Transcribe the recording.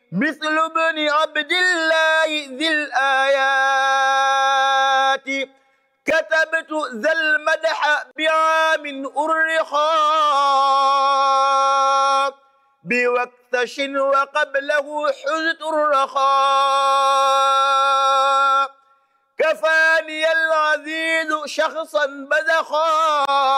مثل ابن عبد الله ذي الآيات كتبت ذا المدح بعام أرخا بوكتش وقبله حزت الرخاء كفاني العزيز شخصا بذخا